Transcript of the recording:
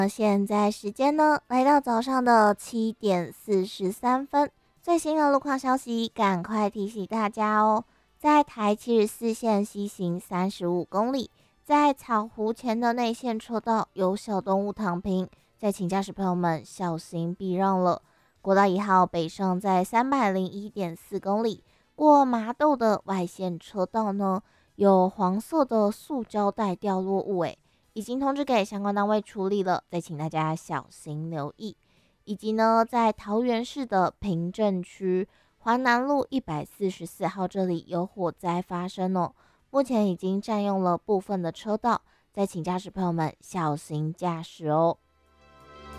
现在时间呢，来到早上的7:43。最新的路况消息，赶快提醒大家哦。在台74线西行35公里，在草湖前的内线车道有小动物躺平，再请驾驶朋友们小心避让了。国道1号北上在301.4公里，过麻豆的外线车道呢，有黄色的塑胶袋掉落物，已经通知给相关单位处理了，再请大家小心留意。以及呢，在桃园市的平镇区华南路144号这里有火灾发生哦，目前已经占用了部分的车道，再请驾驶朋友们小心驾驶哦。